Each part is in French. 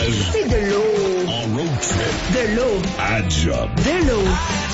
voyage. C'est de l'eau. En road trip. De l'eau. À job. De l'eau.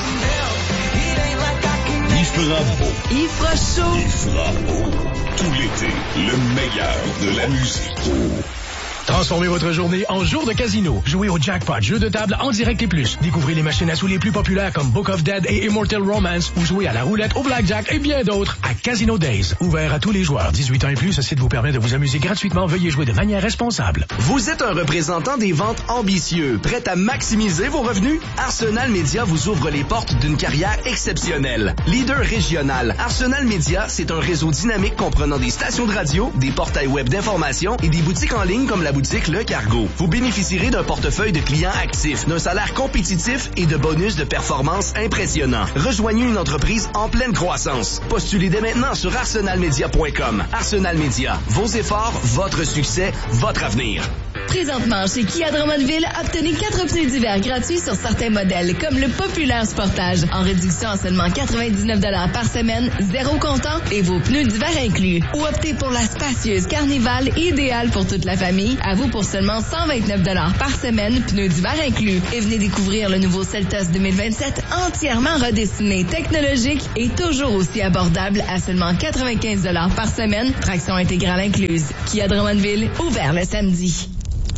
Il fera beau. Il fera chaud. Il fera beau. Tout l'été, le meilleur de la musique. Transformez votre journée en jour de casino. Jouez au jackpot, jeu de table en direct et plus. Découvrez les machines à sous les plus populaires comme Book of Dead et Immortal Romance ou jouez à la roulette, au blackjack et bien d'autres à Casino Days. Ouvert à tous les joueurs. 18 ans et plus, ce site vous permet de vous amuser gratuitement. Veuillez jouer de manière responsable. Vous êtes un représentant des ventes ambitieux, prêt à maximiser vos revenus? Arsenal Media vous ouvre les portes d'une carrière exceptionnelle. Leader régional, Arsenal Media, c'est un réseau dynamique comprenant des stations de radio, des portails web d'information et des boutiques en ligne comme la boutique Le Cargo. Vous bénéficierez d'un portefeuille de clients actifs, d'un salaire compétitif et de bonus de performance impressionnants. Rejoignez une entreprise en pleine croissance. Postulez dès maintenant sur arsenalmedia.com. Arsenal Media, vos efforts, votre succès, votre avenir. Présentement, chez Kia Drummondville, obtenez 4 pneus d'hiver gratuits sur certains modèles, comme le populaire Sportage, en réduction à seulement 99 $ par semaine, 0 comptant et vos pneus d'hiver inclus. Ou optez pour la spacieuse Carnival, idéale pour toute la famille, à vous pour seulement 129 $ par semaine, pneus d'hiver inclus. Et venez découvrir le nouveau Seltos 2027, entièrement redessiné, technologique et toujours aussi abordable à seulement 95 $ par semaine, traction intégrale incluse. Kia Drummondville, ouvert le samedi.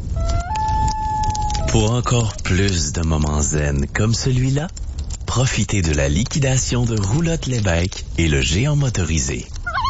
Pour encore plus de moments zen comme celui-là, profitez de la liquidation de Roulotte Lévesque et le géant motorisé.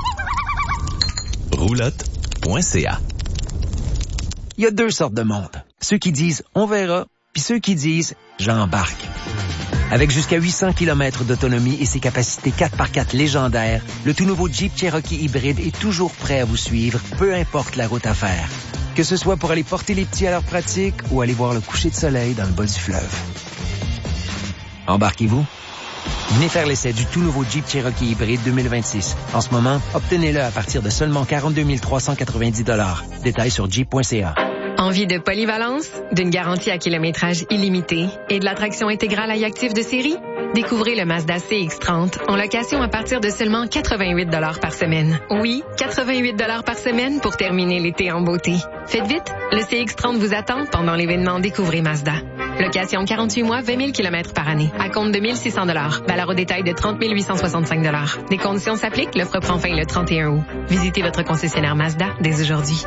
Roulotte.ca. Il y a 2 sortes de monde. Ceux qui disent « on verra » puis ceux qui disent « j'embarque ». Avec jusqu'à 800 km d'autonomie et ses capacités 4x4 légendaires, le tout nouveau Jeep Cherokee hybride est toujours prêt à vous suivre, peu importe la route à faire. Que ce soit pour aller porter les petits à leur pratique ou aller voir le coucher de soleil dans le bas du fleuve. Embarquez-vous? Venez faire l'essai du tout nouveau Jeep Cherokee hybride 2026. En ce moment, obtenez-le à partir de seulement 42 390 $. Détails sur jeep.ca. Envie de polyvalence, d'une garantie à kilométrage illimité et de la traction intégrale à actif de série? Découvrez le Mazda CX-30 en location à partir de seulement 88 $ par semaine. Oui, 88 $ par semaine pour terminer l'été en beauté. Faites vite, le CX-30 vous attend pendant l'événement Découvrez Mazda. Location 48 mois, 20 000 km par année. À compte de 1 600 $. Valeur au détail de 30 865 $. Des conditions s'appliquent. L'offre prend fin le 31 août. Visitez votre concessionnaire Mazda dès aujourd'hui.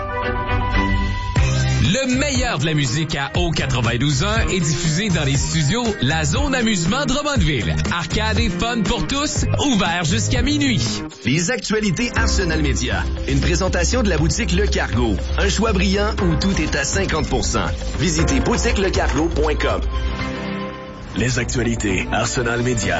Le meilleur de la musique à O92.1 est diffusé dans les studios La Zone Amusement Drummondville. Arcade et fun pour tous, ouvert jusqu'à minuit. Les actualités Arsenal Media. Une présentation de la boutique Le Cargo. Un choix brillant où tout est à 50%. Visitez boutiquelecargo.com. Les actualités Arsenal Media.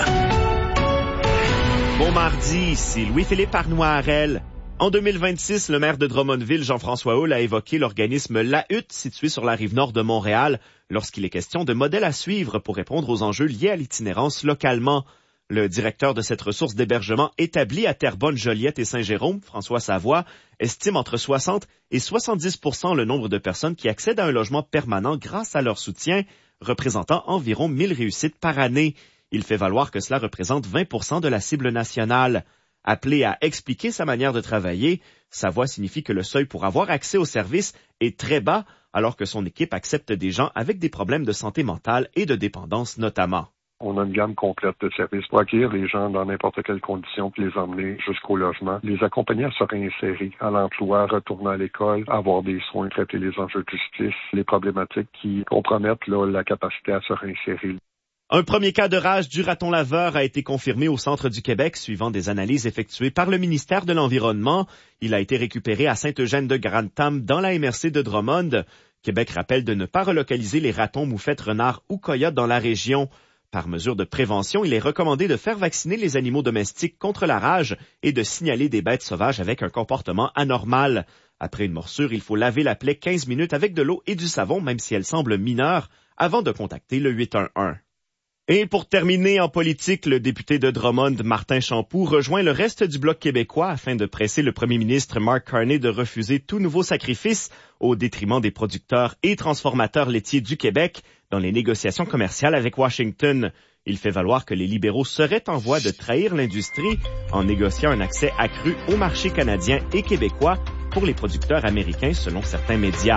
Bon mardi, ici Louis-Philippe Arnois-Harel. En 2026, le maire de Drummondville, Jean-François Houle, a évoqué l'organisme La Hutte, situé sur la rive nord de Montréal, lorsqu'il est question de modèles à suivre pour répondre aux enjeux liés à l'itinérance localement. Le directeur de cette ressource d'hébergement établie à Terrebonne, Joliette et Saint-Jérôme, François Savoie, estime entre 60 et 70% le nombre de personnes qui accèdent à un logement permanent grâce à leur soutien, représentant environ 1000 réussites par année. Il fait valoir que cela représente 20% de la cible nationale. Appelé à expliquer sa manière de travailler, Savoie signifie que le seuil pour avoir accès aux services est très bas, alors que son équipe accepte des gens avec des problèmes de santé mentale et de dépendance notamment. On a une gamme complète de services pour accueillir les gens dans n'importe quelle condition puis les emmener jusqu'au logement, les accompagner à se réinsérer à l'emploi, retourner à l'école, avoir des soins, traiter les enjeux de justice, les problématiques qui compromettent la capacité à se réinsérer. Un premier cas de rage du raton laveur a été confirmé au centre du Québec suivant des analyses effectuées par le ministère de l'Environnement. Il a été récupéré à Sainte-Eugène-de-Grantham dans la MRC de Drummond. Québec rappelle de ne pas relocaliser les ratons, moufettes, renards ou coyotes dans la région. Par mesure de prévention, il est recommandé de faire vacciner les animaux domestiques contre la rage et de signaler des bêtes sauvages avec un comportement anormal. Après une morsure, il faut laver la plaie 15 minutes avec de l'eau et du savon, même si elle semble mineure, avant de contacter le 811. Et pour terminer en politique, le député de Drummond, Martin Champoux, rejoint le reste du Bloc québécois afin de presser le premier ministre Mark Carney de refuser tout nouveau sacrifice au détriment des producteurs et transformateurs laitiers du Québec dans les négociations commerciales avec Washington. Il fait valoir que les libéraux seraient en voie de trahir l'industrie en négociant un accès accru au marché canadien et québécois pour les producteurs américains selon certains médias.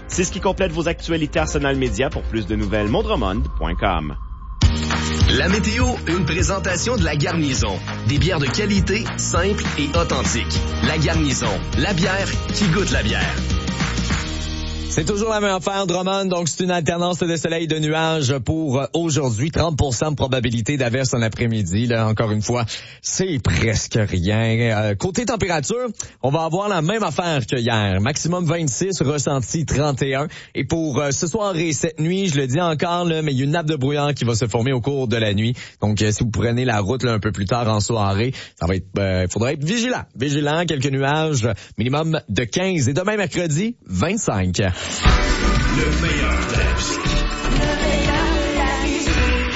C'est ce qui complète vos actualités Arsenal Média. Pour plus de nouvelles, mondromond.com. La météo, une présentation de La Garnison. Des bières de qualité, simples et authentiques. La Garnison, la bière qui goûte la bière. C'est toujours la même affaire, Drummond. Donc, c'est une alternance de soleil et de nuages pour aujourd'hui. 30% de probabilité d'averse en après-midi. Là, encore une fois, c'est presque rien. Côté température, on va avoir la même affaire que hier. Maximum 26, ressenti 31. Et pour ce soir et cette nuit, je le dis encore, là, mais il y a une nappe de brouillard qui va se former au cours de la nuit. Donc, si vous prenez la route là, un peu plus tard en soirée, ça va être, faudra être vigilant. Vigilant, quelques nuages, minimum de 15. Et demain, mercredi, 25. Le meilleur de la musique. Le meilleur de la musique.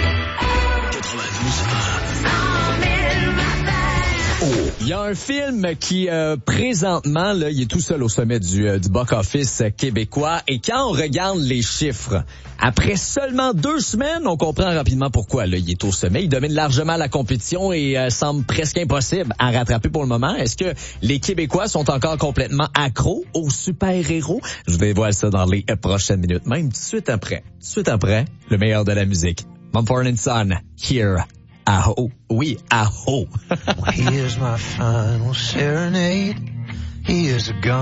92. Il y a un film qui, présentement, là, il est tout seul au sommet du box-office québécois. Et quand on regarde les chiffres, après seulement 2 semaines, on comprend rapidement pourquoi. Là, il est au sommet. Il domine largement la compétition et semble presque impossible à rattraper pour le moment. Est-ce que les Québécois sont encore complètement accros aux super-héros? Je vous dévoile ça dans les prochaines minutes, même tout de suite après, le meilleur de la musique. Mumford & Son, Here. Aho. Oui, aho. Here's my final serenade. He is a gun.